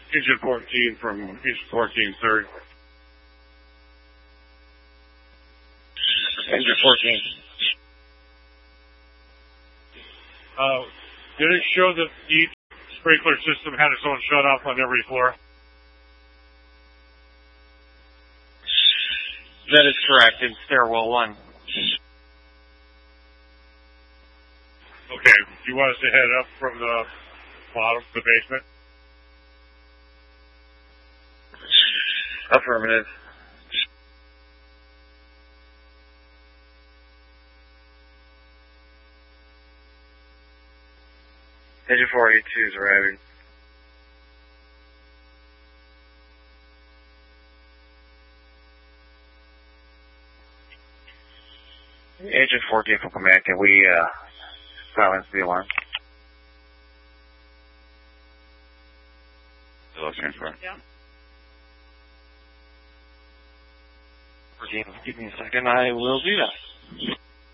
Engine 14 from Engine 14 third. Engine 14. Did it show that each sprinkler system had its own shut-off on every floor? That is correct, in stairwell 1. Okay. Do you want us to head up from the bottom to the basement? Affirmative. Engine 482 is arriving. Agent 14 from command, can we silence the alarm? Hello, transfer. Yeah. 14, give me a second, I will do that.